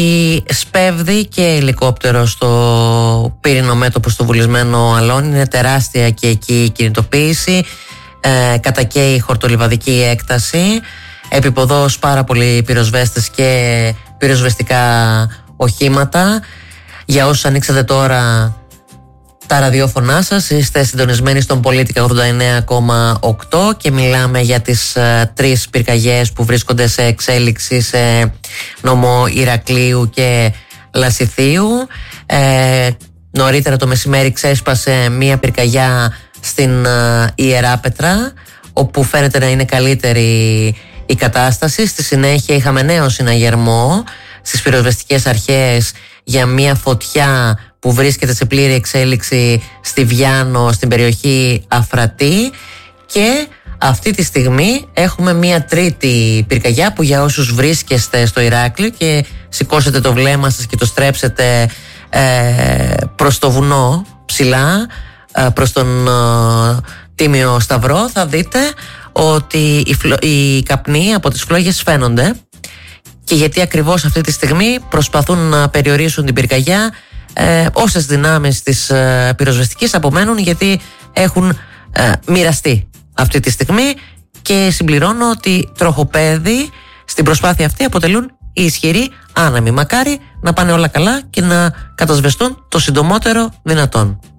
Σπέβδη και ελικόπτερο στο πύρινο μέτωπο στο βουλισμένο Αλόνι. Είναι τεράστια και εκεί η κινητοποίηση. Κατακαίει η χορτολιβαδική έκταση. Επιποδός πάρα πολλοί πυροσβέστες και πυροσβεστικά οχήματα. Για όσους ανοίξατε τώρα τα ραδιόφωνά σας, είστε συντονισμένοι στον Πολίτικα 89,8 και μιλάμε για τις 3 πυρκαγιές που βρίσκονται σε εξέλιξη σε νομό Ηρακλείου και Λασιθίου. Νωρίτερα το μεσημέρι ξέσπασε μία πυρκαγιά στην Ιεράπετρα, όπου φαίνεται να είναι καλύτερη η κατάσταση. Στη συνέχεια είχαμε νέο συναγερμό στις πυροσβεστικές αρχές για μία φωτιά που βρίσκεται σε πλήρη εξέλιξη στη Βιάνο, στην περιοχή Αφρατή, και αυτή τη στιγμή έχουμε μία τρίτη πυρκαγιά που, για όσους βρίσκεστε στο Ηράκλειο και σηκώσετε το βλέμμα σας και το στρέψετε προς το βουνό ψηλά, προς τον Τίμιο Σταυρό, θα δείτε ότι οι καπνοί από τις φλόγες φαίνονται. Και γιατί ακριβώς αυτή τη στιγμή προσπαθούν να περιορίσουν την πυρκαγιά, όσες δυνάμεις της πυροσβεστικής απομένουν, γιατί έχουν μοιραστεί αυτή τη στιγμή. Και συμπληρώνω ότι τροχοπέδι στην προσπάθεια αυτή αποτελούν οι ισχυροί άναμοι. Μακάρι να πάνε όλα καλά και να κατασβεστούν το συντομότερο δυνατόν.